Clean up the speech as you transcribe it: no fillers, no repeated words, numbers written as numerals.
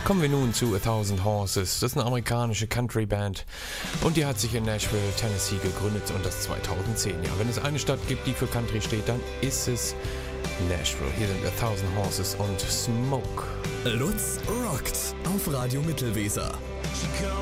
Kommen wir nun zu A Thousand Horses. Das ist eine amerikanische Country-Band und die hat sich in Nashville, Tennessee gegründet und das 2010. Ja, wenn es eine Stadt gibt, die für Country steht, dann ist es Nashville. Hier sind A Thousand Horses und Smoke. Lutz rockt auf Radio Mittelweser.